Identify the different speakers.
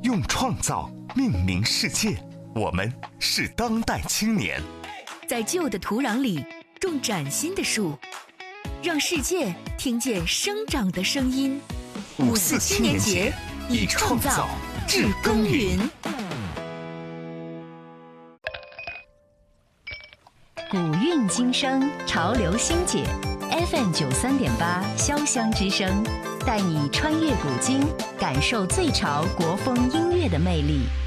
Speaker 1: 用创造命名世界，我们是当代青年。
Speaker 2: 在旧的土壤里种崭新的树，让世界听见生长的声音。
Speaker 1: 54青年节，以创造致耕耘。
Speaker 3: 古韵今生，潮流新解。FM 93.8潇湘之声，带你穿越古今，感受最潮国风音乐的魅力。